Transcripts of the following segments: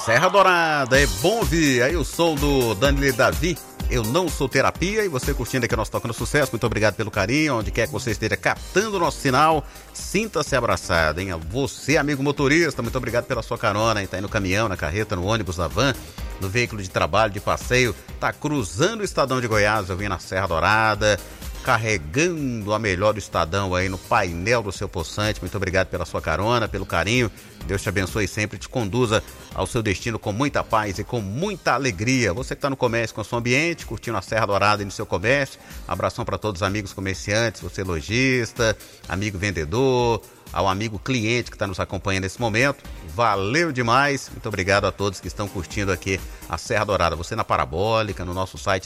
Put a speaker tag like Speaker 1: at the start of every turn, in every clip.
Speaker 1: Serra Dourada, é bom ouvir. Aí o som do Daniel Davi, Eu Não Sou Terapia. E você curtindo aqui o nosso Toca no Sucesso, muito obrigado pelo carinho. Onde quer que você esteja captando o nosso sinal, sinta-se abraçado, hein? Você, amigo motorista, muito obrigado pela sua carona, hein? Tá aí no caminhão, na carreta, no ônibus, na van, no veículo de trabalho, de passeio, tá cruzando o Estadão de Goiás, eu vim na Serra Dourada, carregando a melhor do Estadão aí no painel do seu poçante. Muito obrigado pela sua carona, pelo carinho. Deus te abençoe e sempre te conduza ao seu destino com muita paz e com muita alegria. Você que está no comércio com o seu ambiente, curtindo a Serra Dourada e no seu comércio, abração para todos os amigos comerciantes, você lojista, amigo vendedor, ao amigo cliente que está nos acompanhando nesse momento. Valeu demais, muito obrigado a todos que estão curtindo aqui a Serra Dourada. Você na Parabólica, no nosso site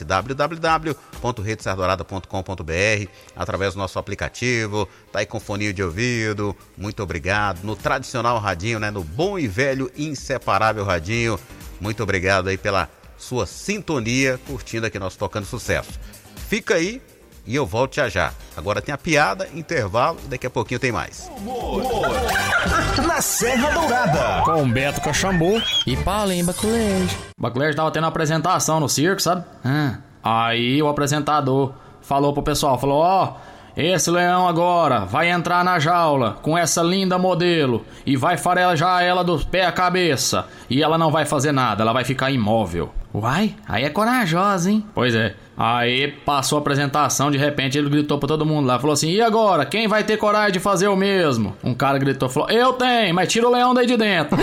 Speaker 1: www.redeserradorada.com.br, através do nosso aplicativo, tá aí com foninho de ouvido, muito obrigado. No tradicional radinho, né? No bom e velho inseparável radinho, muito obrigado aí pela sua sintonia, curtindo aqui nosso Tocando Sucesso. Fica aí e eu volto já. Agora tem a piada, intervalo e daqui a pouquinho tem mais.
Speaker 2: Na Serra Dourada,
Speaker 3: com Beto Caxambu
Speaker 4: e Paulinho Baculejo.
Speaker 3: Baculejo tava tendo apresentação no circo, sabe? Aí o apresentador falou pro pessoal, falou, ó, esse leão agora vai entrar na jaula com essa linda modelo e vai farejar ela do pé à cabeça e ela não vai fazer nada, ela vai ficar imóvel.
Speaker 4: Uai, aí é corajosa, hein?
Speaker 3: Pois é. Aí passou a apresentação, de repente ele gritou pra todo mundo lá, falou assim, e agora, quem vai ter coragem de fazer o mesmo? Um cara gritou, falou, eu tenho, mas tira o leão daí de dentro.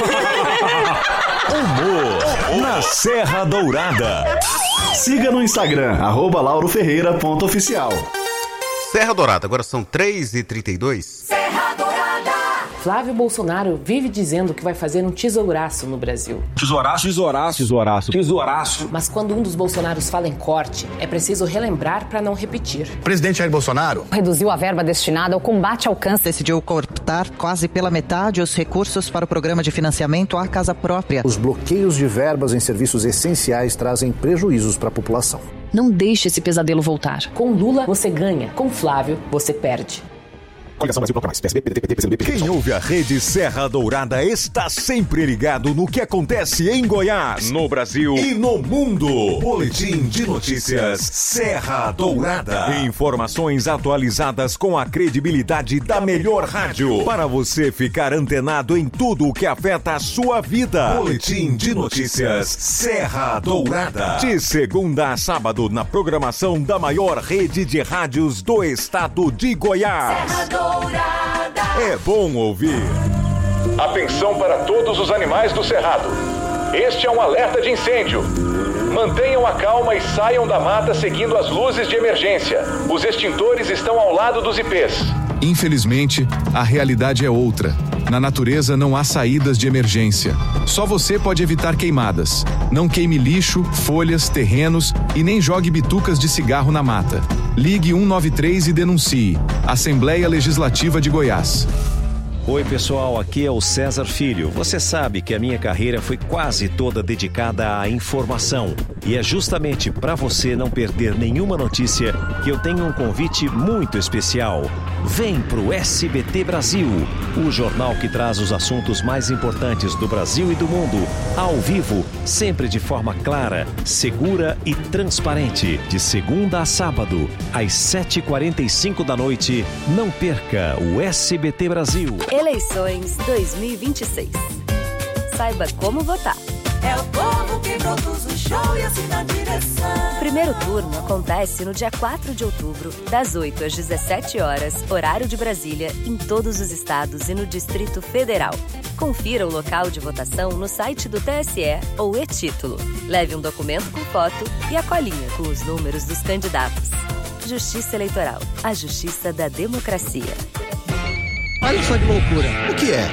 Speaker 2: Humor na Serra Dourada. Siga no Instagram, @lauroferreira.oficial.
Speaker 1: Serra Dourada, agora são 3h32.
Speaker 5: Serra Dourada.
Speaker 6: Flávio Bolsonaro vive dizendo que vai fazer um tesouraço no Brasil.
Speaker 7: Tesouraço.
Speaker 6: Mas quando um dos Bolsonaros fala em corte, é preciso relembrar para não repetir.
Speaker 7: O presidente Jair Bolsonaro
Speaker 8: reduziu a verba destinada ao combate ao câncer.
Speaker 9: Decidiu cortar quase pela metade os recursos para o programa de financiamento à casa própria.
Speaker 10: Os bloqueios de verbas em serviços essenciais trazem prejuízos para a população.
Speaker 8: Não deixe esse pesadelo voltar.
Speaker 6: Com Lula, você ganha. Com Flávio, você perde.
Speaker 2: Quem ouve a Rede Serra Dourada está sempre ligado no que acontece em Goiás, no Brasil e no mundo. Boletim de notícias Serra Dourada. Informações atualizadas com a credibilidade da melhor rádio, para você ficar antenado em tudo o que afeta a sua vida. Boletim de notícias Serra Dourada. De segunda a sábado na programação da maior rede de rádios do estado de Goiás.
Speaker 5: Serra Dourada.
Speaker 2: É bom ouvir.
Speaker 11: Atenção para todos os animais do cerrado. Este é um alerta de incêndio. Mantenham a calma e saiam da mata seguindo as luzes de emergência. Os extintores estão ao lado dos ipês.
Speaker 12: Infelizmente, a realidade é outra. Na natureza não há saídas de emergência. Só você pode evitar queimadas. Não queime lixo, folhas, terrenos e nem jogue bitucas de cigarro na mata. Ligue 193 e denuncie. Assembleia Legislativa de Goiás.
Speaker 13: Oi pessoal, aqui é o César Filho. Você sabe que a minha carreira foi quase toda dedicada à informação. E é justamente para você não perder nenhuma notícia que eu tenho um convite muito especial. Vem pro SBT Brasil, o jornal que traz os assuntos mais importantes do Brasil e do mundo, ao vivo, sempre de forma clara, segura e transparente. De segunda a sábado, às 7h45 da noite. Não perca o SBT Brasil.
Speaker 14: Eleições 2026. Saiba como votar.
Speaker 5: É o povo que produz o show e assina a direção.
Speaker 14: O primeiro turno acontece no dia 4 de outubro, das 8 às 17 horas, horário de Brasília, em todos os estados e no Distrito Federal. Confira o local de votação no site do TSE ou e-título. Leve um documento com foto e a colinha com os números dos candidatos. Justiça Eleitoral, a justiça da democracia.
Speaker 7: Olha só que loucura. O que é?